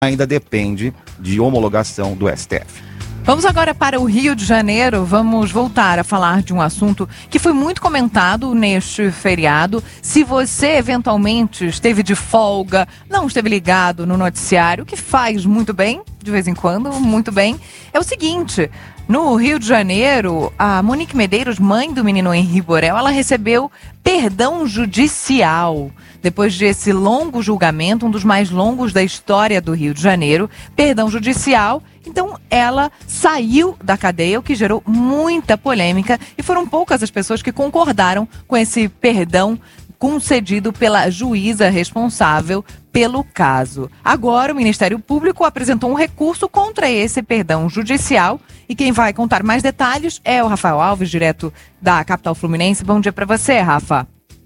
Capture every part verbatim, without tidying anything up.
ainda depende de homologação do S T F. Vamos agora para o Rio de Janeiro. Vamos voltar a falar de um assunto que foi muito comentado neste feriado. Se você eventualmente esteve de folga, não esteve ligado no noticiário, o que faz muito bem, de vez em quando, muito bem, é o seguinte: no Rio de Janeiro, a Monique Medeiros, mãe do menino Henri Borel, ela recebeu perdão judicial. Depois desse longo julgamento, um dos mais longos da história do Rio de Janeiro, perdão judicial. Então, ela saiu da cadeia, o que gerou muita polêmica, e foram poucas as pessoas que concordaram com esse perdão concedido pela juíza responsável pelo caso. Agora, o Ministério Público apresentou um recurso contra esse perdão judicial, e quem vai contar mais detalhes é o Rafael Alves, direto da capital fluminense. Bom dia para você, Rafa.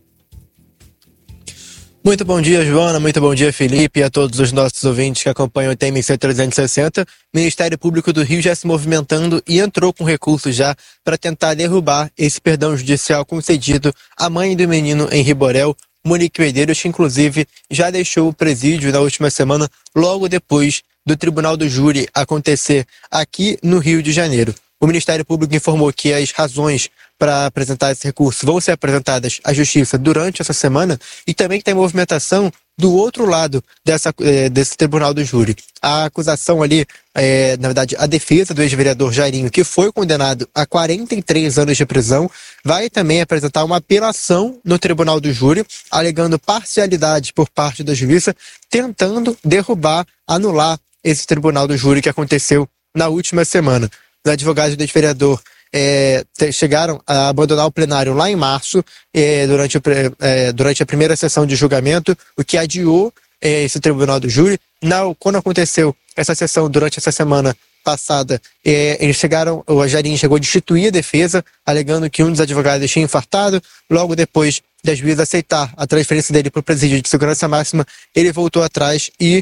Muito bom dia, Joana. Muito bom dia, Felipe, e a todos os nossos ouvintes que acompanham o T M C trezentos e sessenta. O Ministério Público do Rio já se movimentando e entrou com recurso já para tentar derrubar esse perdão judicial concedido à mãe do menino Henri Borel, Monique Medeiros, que inclusive já deixou o presídio na última semana, logo depois do Tribunal do Júri acontecer aqui no Rio de Janeiro. O Ministério Público informou que as razões para apresentar esse recurso vão ser apresentadas à Justiça durante essa semana, e também que tem movimentação do outro lado dessa, eh, desse Tribunal do Júri. A acusação ali, eh, na verdade, a defesa do ex-vereador Jairinho, que foi condenado a quarenta e três anos de prisão, vai também apresentar uma apelação no Tribunal do Júri, alegando parcialidade por parte da Justiça, tentando derrubar, anular esse Tribunal do Júri que aconteceu na última semana. Os advogados do ex-vereador É, chegaram a abandonar o plenário lá em março, é, durante, o, é, durante a primeira sessão de julgamento, o que adiou é, esse Tribunal do Júri. Na, quando aconteceu essa sessão, durante essa semana passada, é, eles chegaram, o Jairinho chegou a destituir a defesa, alegando que um dos advogados tinha infartado. Logo depois da juíza aceitar a transferência dele para o presídio de segurança máxima, ele voltou atrás e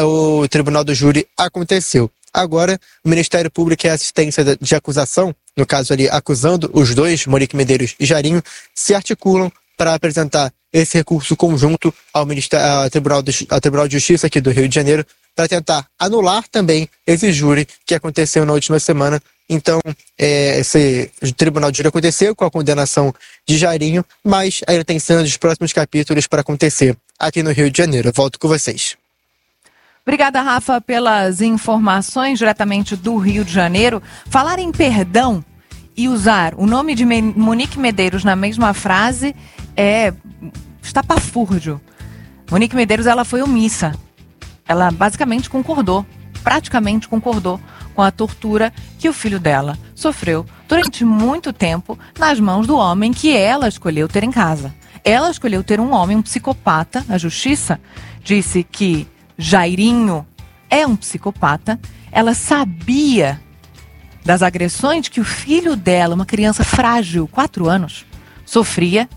o Tribunal do Júri aconteceu. Agora, o Ministério Público e a assistência de acusação, no caso ali acusando os dois, Monique Medeiros e Jairinho, se articulam para apresentar esse recurso conjunto ao, Ministério, ao, Tribunal de, ao Tribunal de Justiça aqui do Rio de Janeiro, para tentar anular também esse júri que aconteceu na última semana. Então, é, esse Tribunal de Júri aconteceu com a condenação de Jairinho, mas ainda tem cenas dos próximos capítulos para acontecer aqui no Rio de Janeiro. Eu volto com vocês. Obrigada, Rafa, pelas informações diretamente do Rio de Janeiro. Falar em perdão e usar o nome de Monique Medeiros na mesma frase é estapafúrdio. Monique Medeiros, ela foi omissa. Ela basicamente concordou, praticamente concordou com a tortura que o filho dela sofreu durante muito tempo nas mãos do homem que ela escolheu ter em casa. Ela escolheu ter um homem, um psicopata. A justiça disse que Jairinho é um psicopata. Ela sabia das agressões que o filho dela, uma criança frágil, quatro anos, sofria.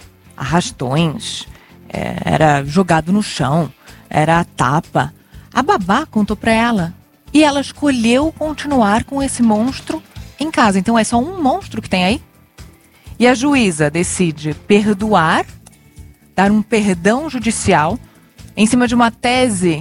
Arrastões, era jogado no chão, era a tapa. A babá contou para ela e ela escolheu continuar com esse monstro em casa. Então é só um monstro que tem aí. E a juíza decide perdoar, dar um perdão judicial em cima de uma tese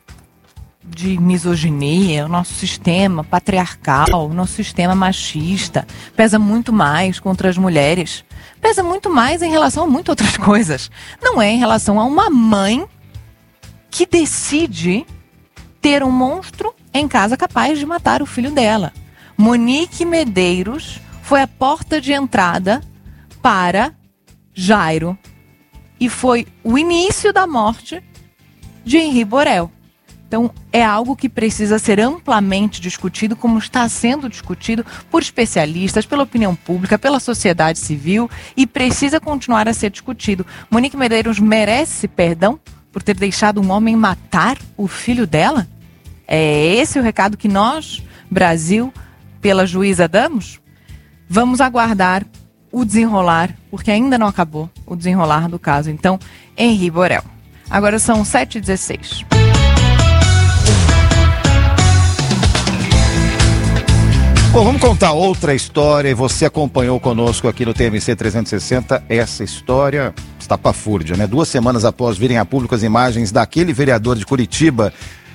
de misoginia. O nosso sistema patriarcal, o nosso sistema machista pesa muito mais contra as mulheres. Pesa muito mais em relação a muitas outras coisas. Não é em relação a uma mãe que decide ter um monstro em casa capaz de matar o filho dela. Monique Medeiros foi a porta de entrada para Jairo e foi o início da morte de Henri Borel. Então, é algo que precisa ser amplamente discutido, como está sendo discutido por especialistas, pela opinião pública, pela sociedade civil, e precisa continuar a ser discutido. Monique Medeiros merece perdão por ter deixado um homem matar o filho dela? É esse o recado que nós, Brasil, pela juíza damos? Vamos aguardar o desenrolar, porque ainda não acabou o desenrolar do caso, então, Henri Borel. Agora são sete e dezesseis. Bom, vamos contar outra história, e você acompanhou conosco aqui no T M C trezentos e sessenta essa história estapafúrdia, né? Duas semanas após virem a público as imagens daquele vereador de Curitiba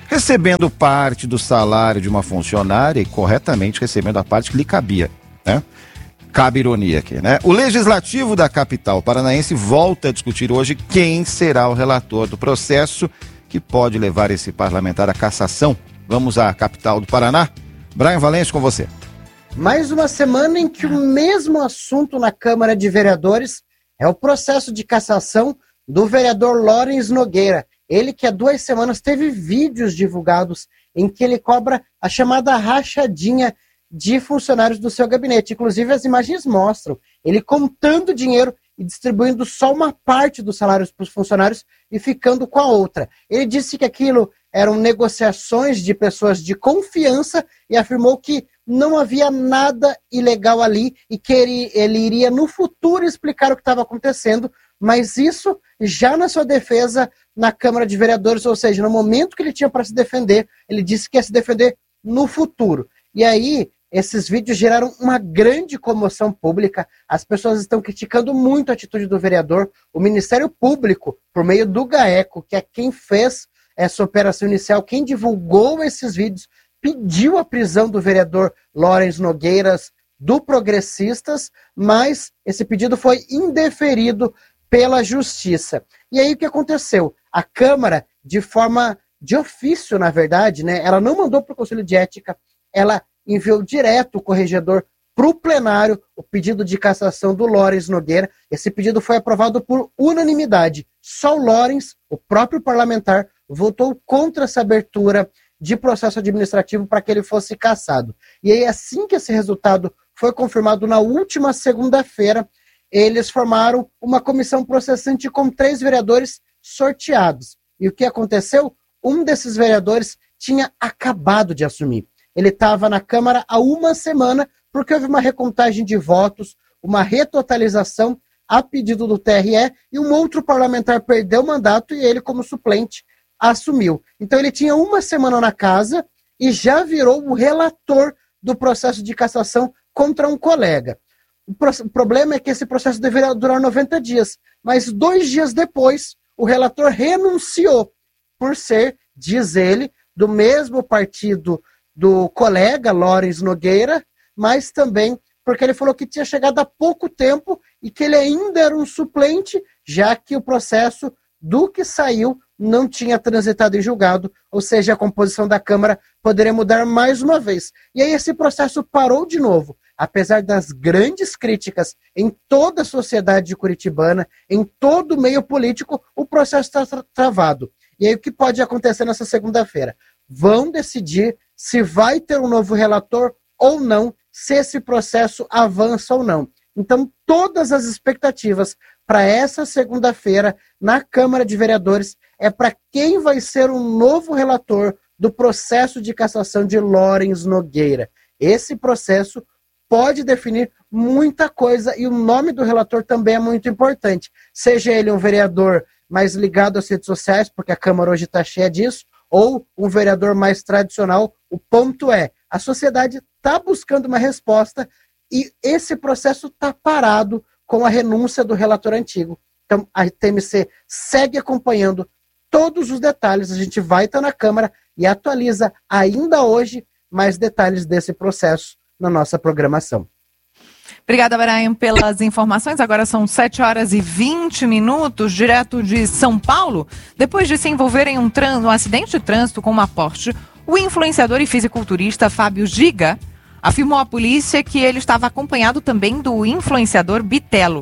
recebendo parte do salário de uma funcionária e corretamente recebendo a parte que lhe cabia, né? Cabe ironia aqui, né? O Legislativo da capital paranaense volta a discutir hoje quem será o relator do processo que pode levar esse parlamentar à cassação. Vamos à capital do Paraná. Brian Valente, com você. Mais uma semana em que o mesmo assunto na Câmara de Vereadores é o processo de cassação do vereador Lawrence Nogueira. Ele que há duas semanas teve vídeos divulgados em que ele cobra a chamada rachadinha de funcionários do seu gabinete. Inclusive, as imagens mostram ele contando dinheiro e distribuindo só uma parte dos salários para os funcionários e ficando com a outra. Ele disse que aquilo eram negociações de pessoas de confiança e afirmou que não havia nada ilegal ali e que ele, ele iria no futuro explicar o que estava acontecendo, mas isso já na sua defesa na Câmara de Vereadores, ou seja, no momento que ele tinha para se defender, ele disse que ia se defender no futuro. E aí, esses vídeos geraram uma grande comoção pública, as pessoas estão criticando muito a atitude do vereador, o Ministério Público, por meio do GAECO, que é quem fez essa operação inicial, quem divulgou esses vídeos, pediu a prisão do vereador Lawrence Nogueira do Progressistas, mas esse pedido foi indeferido pela Justiça. E aí o que aconteceu? A Câmara, de forma de ofício, na verdade, né, ela não mandou para o Conselho de Ética, ela enviou direto o corregedor para o plenário o pedido de cassação do Lawrence Nogueira. Esse pedido foi aprovado por unanimidade. Só o Lawrence, o próprio parlamentar, votou contra essa abertura de processo administrativo para que ele fosse cassado. E aí, assim que esse resultado foi confirmado na última segunda-feira, eles formaram uma comissão processante com três vereadores sorteados. E o que aconteceu? Um desses vereadores tinha acabado de assumir. Ele estava na Câmara há uma semana porque houve uma recontagem de votos, uma retotalização a pedido do T R E e um outro parlamentar perdeu o mandato e ele, como suplente, assumiu. Então ele tinha uma semana na casa e já virou o relator do processo de cassação contra um colega. O, pro- o problema é que esse processo deveria durar noventa dias, mas dois dias depois o relator renunciou por ser, diz ele, do mesmo partido do colega Lawrence Nogueira, mas também porque ele falou que tinha chegado há pouco tempo e que ele ainda era um suplente, já que o processo do que saiu não tinha transitado em julgado, ou seja, a composição da Câmara poderia mudar mais uma vez. E aí esse processo parou de novo, apesar das grandes críticas em toda a sociedade curitibana, em todo o meio político, o processo está tra- travado. E aí o que pode acontecer nessa segunda-feira? Vão decidir se vai ter um novo relator ou não, se esse processo avança ou não. Então, todas as expectativas para essa segunda-feira na Câmara de Vereadores é para quem vai ser o novo relator do processo de cassação de Lawrence Nogueira. Esse processo pode definir muita coisa e o nome do relator também é muito importante. Seja ele um vereador mais ligado às redes sociais, porque a Câmara hoje está cheia disso, ou um vereador mais tradicional. O ponto é, a sociedade está buscando uma resposta e esse processo está parado com a renúncia do relator antigo. Então, a T M C segue acompanhando todos os detalhes. A gente vai estar na Câmara e atualiza ainda hoje mais detalhes desse processo na nossa programação. Obrigada, Brian, pelas informações. Agora são sete horas e vinte minutos, direto de São Paulo. Depois de se envolver em um, trans, um acidente de trânsito com uma Porsche, o influenciador e fisiculturista Fábio Giga afirmou à polícia que ele estava acompanhado também do influenciador Bitelo.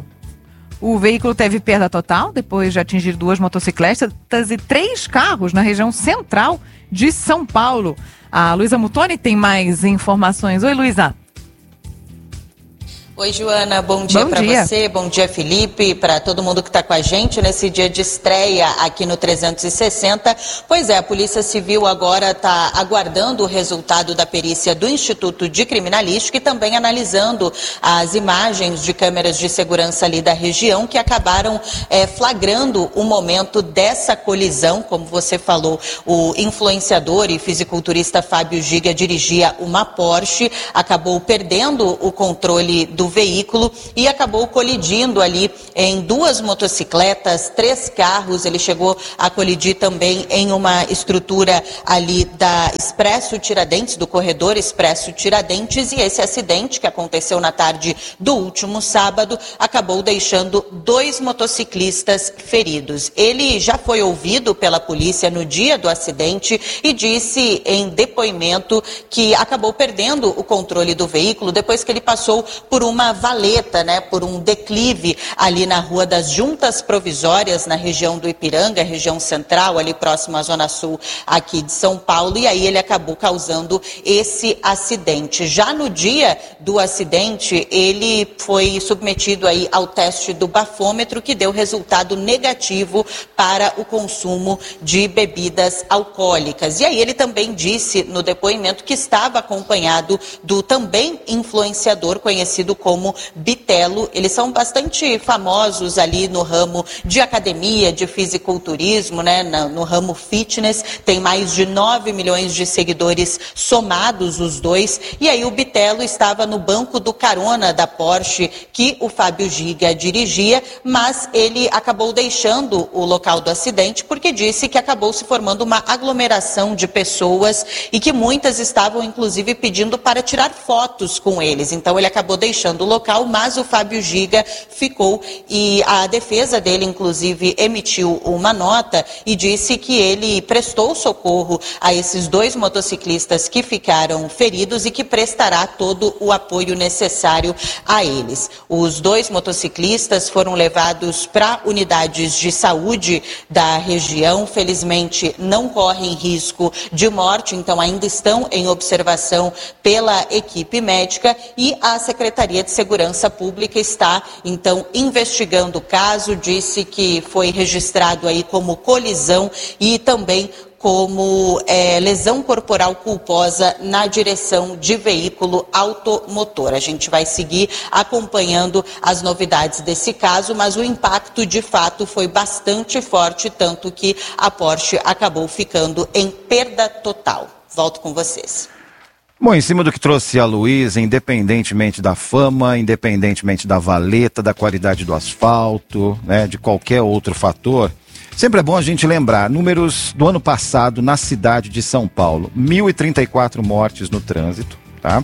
O veículo teve perda total depois de atingir duas motocicletas e três carros na região central de São Paulo. A Luísa Mutoni tem mais informações. Oi, Luísa. Oi, Joana, bom dia para você, bom dia, Felipe, para todo mundo que está com a gente nesse dia de estreia aqui no trezentos e sessenta. Pois é, a Polícia Civil agora está aguardando o resultado da perícia do Instituto de Criminalística e também analisando as imagens de câmeras de segurança ali da região que acabaram é, flagrando o momento dessa colisão. Como você falou, o influenciador e fisiculturista Fábio Giga dirigia uma Porsche, acabou perdendo o controle do do veículo e acabou colidindo ali em duas motocicletas, três carros. Ele chegou a colidir também em uma estrutura ali da Expresso Tiradentes, do corredor Expresso Tiradentes, e esse acidente que aconteceu na tarde do último sábado acabou deixando dois motociclistas feridos. Ele já foi ouvido pela polícia no dia do acidente e disse em depoimento que acabou perdendo o controle do veículo depois que ele passou por uma valeta, né, por um declive ali na Rua das Juntas Provisórias, na região do Ipiranga, região central, ali próximo à Zona Sul aqui de São Paulo, e aí ele acabou causando esse acidente. Já no dia do acidente, ele foi submetido aí ao teste do bafômetro, que deu resultado negativo para o consumo de bebidas alcoólicas. E aí ele também disse no depoimento que estava acompanhado do também influenciador conhecido como Bitelo. Eles são bastante famosos ali no ramo de academia, de fisiculturismo, né, no ramo fitness. Tem mais de nove milhões de seguidores somados, os dois. E aí o Bitelo estava no banco do carona da Porsche que o Fábio Giga dirigia, mas ele acabou deixando o local do acidente porque disse que acabou se formando uma aglomeração de pessoas e que muitas estavam inclusive pedindo para tirar fotos com eles. Então ele acabou deixando o local, mas o Fábio Giga ficou, e a defesa dele inclusive emitiu uma nota e disse que ele prestou socorro a esses dois motociclistas que ficaram feridos e que prestará todo o apoio necessário a eles. Os dois motociclistas foram levados para unidades de saúde da região, felizmente não correm risco de morte, então ainda estão em observação pela equipe médica, e a Secretaria de Segurança Pública está então investigando o caso. Disse que foi registrado aí como colisão e também como é, lesão corporal culposa na direção de veículo automotor. A gente vai seguir acompanhando as novidades desse caso, mas o impacto de fato foi bastante forte, tanto que a Porsche acabou ficando em perda total. Volto com vocês. Bom, em cima do que trouxe a Luísa, independentemente da fama, independentemente da valeta, da qualidade do asfalto, né, de qualquer outro fator, sempre é bom a gente lembrar números do ano passado na cidade de São Paulo: mil e trinta e quatro mortes no trânsito, tá?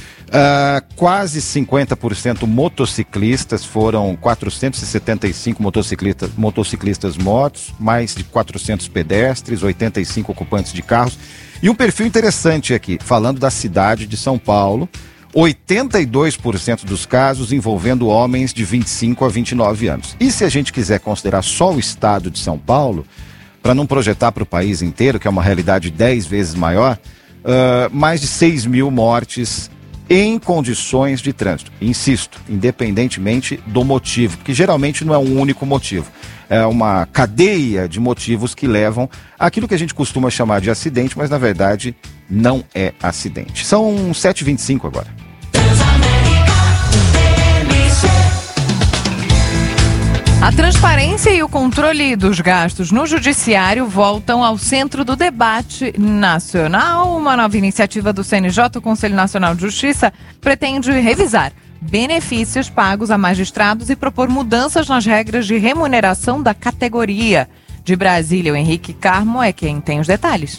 Uh, quase cinquenta por cento motociclistas, foram quatrocentos e setenta e cinco motociclistas, motociclistas mortos, mais de quatrocentos pedestres, oitenta e cinco ocupantes de carros. E um perfil interessante aqui, falando da cidade de São Paulo: oitenta e dois por cento dos casos envolvendo homens de vinte e cinco a vinte e nove anos. E se a gente quiser considerar só o estado de São Paulo, para não projetar para o país inteiro, que é uma realidade dez vezes maior, uh, mais de seis mil mortes em condições de trânsito. Insisto, independentemente do motivo, porque geralmente não é um único motivo. É uma cadeia de motivos que levam àquilo que a gente costuma chamar de acidente, mas na verdade não é acidente. São sete e vinte e cinco agora. A transparência e o controle dos gastos no judiciário voltam ao centro do debate nacional. Uma nova iniciativa do C N J, o Conselho Nacional de Justiça, pretende revisar benefícios pagos a magistrados e propor mudanças nas regras de remuneração da categoria. De Brasília, o Henrique Carmo é quem tem os detalhes.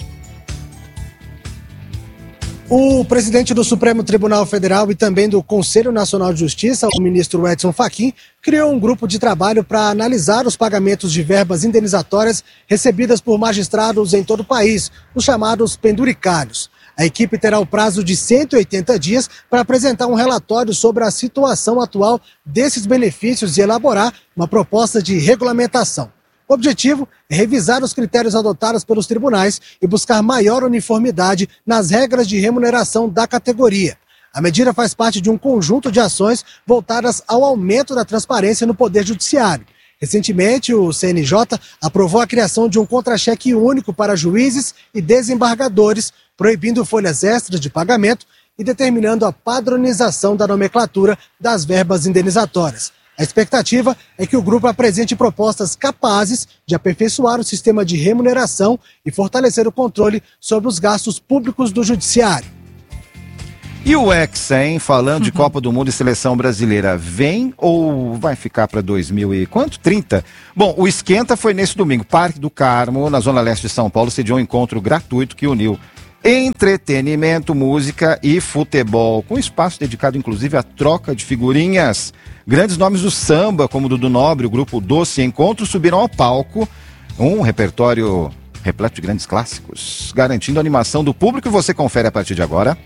O presidente do Supremo Tribunal Federal e também do Conselho Nacional de Justiça, o ministro Edson Fachin, criou um grupo de trabalho para analisar os pagamentos de verbas indenizatórias recebidas por magistrados em todo o país, os chamados penduricários. A equipe terá o prazo de cento e oitenta dias para apresentar um relatório sobre a situação atual desses benefícios e elaborar uma proposta de regulamentação. O objetivo é revisar os critérios adotados pelos tribunais e buscar maior uniformidade nas regras de remuneração da categoria. A medida faz parte de um conjunto de ações voltadas ao aumento da transparência no Poder Judiciário. Recentemente, o C N J aprovou a criação de um contra-cheque único para juízes e desembargadores, proibindo folhas extras de pagamento e determinando a padronização da nomenclatura das verbas indenizatórias. A expectativa é que o grupo apresente propostas capazes de aperfeiçoar o sistema de remuneração e fortalecer o controle sobre os gastos públicos do judiciário. E o Hexa, hein? Falando uhum. de Copa do Mundo e Seleção Brasileira, vem ou vai ficar para dois mil e quanto? trinta? Bom, o esquenta foi nesse domingo. Parque do Carmo, na Zona Leste de São Paulo, sediou um encontro gratuito que uniu entretenimento, música e futebol, com espaço dedicado inclusive à troca de figurinhas. Grandes nomes do samba, como Dudu Nobre, o grupo Doce Encontro, subiram ao palco. Um repertório repleto de grandes clássicos, garantindo a animação do público, e você confere a partir de agora.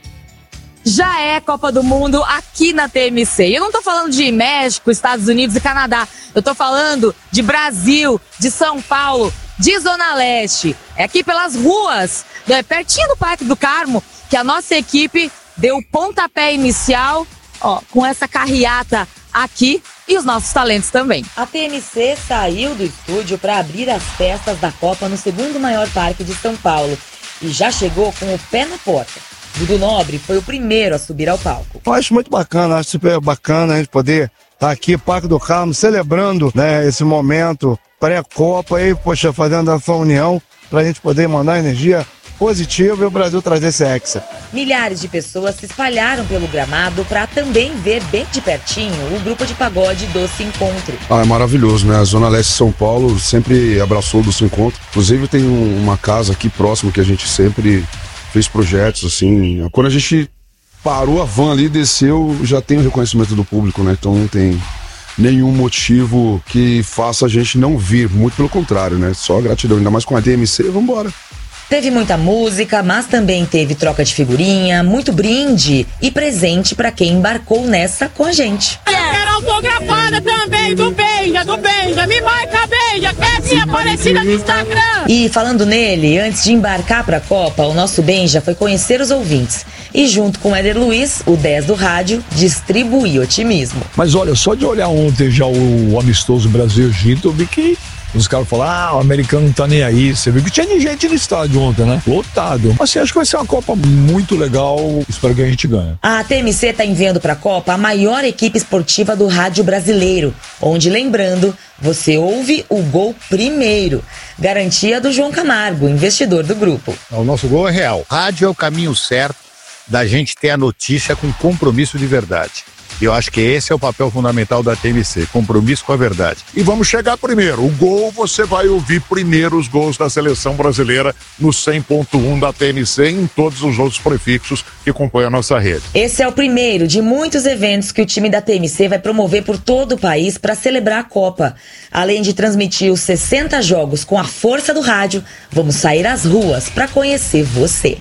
Já é Copa do Mundo aqui na T M C. Eu não tô falando de México, Estados Unidos e Canadá. Eu tô falando de Brasil, de São Paulo, de Zona Leste. É aqui pelas ruas, é pertinho do Parque do Carmo, que a nossa equipe deu o pontapé inicial, ó, com essa carreata aqui, e os nossos talentos também. A T M C saiu do estúdio para abrir as festas da Copa no segundo maior parque de São Paulo e já chegou com o pé na porta. Dudu Nobre foi o primeiro a subir ao palco. Eu acho muito bacana, acho super bacana a gente poder estar aqui, Parque do Carmo, celebrando, né, esse momento pré-Copa e, poxa, fazendo essa união para a gente poder mandar energia positiva e o Brasil trazer esse Hexa. Milhares de pessoas se espalharam pelo gramado para também ver bem de pertinho o grupo de pagode Doce Encontro. Ah, é maravilhoso, né? A Zona Leste de São Paulo sempre abraçou o Doce Encontro. Inclusive tem um, uma casa aqui próximo que a gente sempre fez projetos, assim. Quando a gente parou a van ali, desceu, já tem o reconhecimento do público, né? Então não tem nenhum motivo que faça a gente não vir, muito pelo contrário, né? Só gratidão, ainda mais com a T M C, vambora. Teve muita música, mas também teve troca de figurinha, muito brinde e presente para quem embarcou nessa com a gente. Eu quero autografada também do Benja, do Benja, me marca Benja, que é minha parecida no Instagram. E falando nele, antes de embarcar para a Copa, o nosso Benja foi conhecer os ouvintes e junto com o Éder Luiz, o dez do rádio, distribuir otimismo. Mas olha, só de olhar ontem já o amistoso Brasil-Egito, eu vi que os caras falaram, ah, o americano não tá nem aí. Você viu que tinha gente no estádio ontem, né? Lotado. Assim, acho que vai ser uma Copa muito legal. Espero que a gente ganhe. A T M C tá enviando pra Copa a maior equipe esportiva do rádio brasileiro, onde, lembrando, você ouve o gol primeiro. Garantia do João Camargo, investidor do grupo. O nosso gol é real. Rádio é o caminho certo da gente ter a notícia com compromisso de verdade. E eu acho que esse é o papel fundamental da T M C, compromisso com a verdade. E vamos chegar primeiro. O gol, você vai ouvir primeiro os gols da seleção brasileira no cem ponto um da T M C e em todos os outros prefixos que compõem a nossa rede. Esse é o primeiro de muitos eventos que o time da T M C vai promover por todo o país para celebrar a Copa. Além de transmitir os sessenta jogos com a força do rádio, vamos sair às ruas para conhecer você.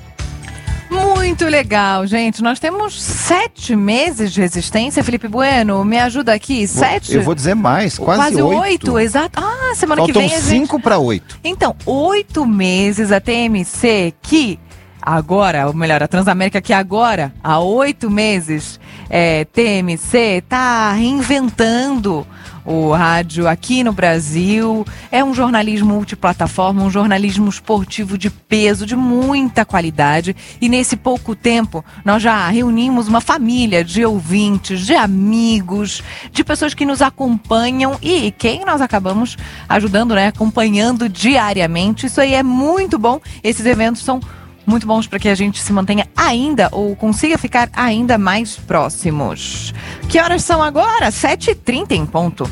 Muito legal, gente. Nós temos sete meses de resistência. Felipe Bueno, me ajuda aqui. Sete? Eu vou dizer mais, quase, quase oito. oito, exato. Ah, semana Faltam que vem a gente... cinco para oito. Então, oito meses a T M C que agora, ou melhor, a Transamérica que agora, há oito meses, é, T M C tá reinventando o rádio aqui no Brasil. É um jornalismo multiplataforma, um jornalismo esportivo de peso, de muita qualidade. E nesse pouco tempo, nós já reunimos uma família de ouvintes, de amigos, de pessoas que nos acompanham e quem nós acabamos ajudando, né? Acompanhando diariamente. Isso aí é muito bom. Esses eventos são muito bons para que a gente se mantenha ainda ou consiga ficar ainda mais próximos. Que horas são agora? sete e trinta em ponto.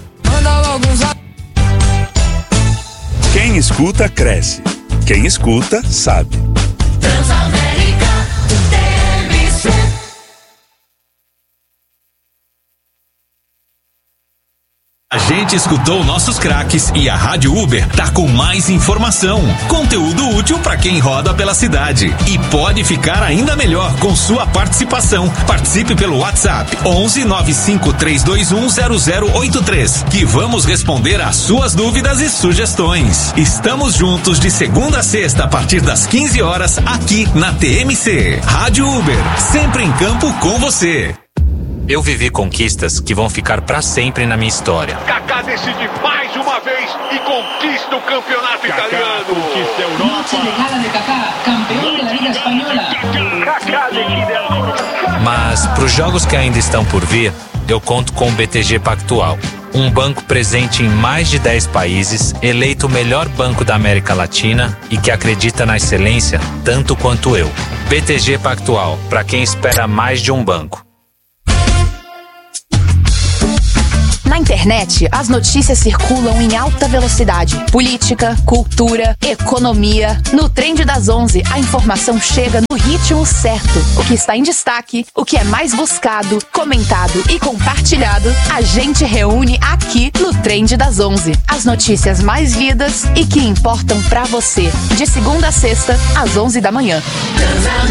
Quem escuta, cresce. Quem escuta, sabe. Transamérica, T M C. A gente escutou nossos craques e a Rádio Uber tá com mais informação, conteúdo útil para quem roda pela cidade e pode ficar ainda melhor com sua participação. Participe pelo WhatsApp onze nove cinco três dois um zero zero oito três que vamos responder às suas dúvidas e sugestões. Estamos juntos de segunda a sexta a partir das quinze horas aqui na T M C. Rádio Uber, sempre em campo com você. Eu vivi conquistas que vão ficar pra sempre na minha história. Kaká decide mais uma vez e conquista o campeonato Kaká italiano. Conquista a Europa. Noche de gala de Kaká, campeão da Liga Espanhola. Kaká decide a Europa. Mas pros jogos que ainda estão por vir, eu conto com o B T G Pactual. Um banco presente em mais de dez países, eleito o melhor banco da América Latina e que acredita na excelência tanto quanto eu. B T G Pactual, para quem espera mais de um banco. Na internet, as notícias circulam em alta velocidade. Política, cultura, economia. No Trend das onze, a informação chega no ritmo certo. O que está em destaque, o que é mais buscado, comentado e compartilhado, a gente reúne aqui no Trend das onze. As notícias mais lidas e que importam pra você. De segunda a sexta, às onze da manhã.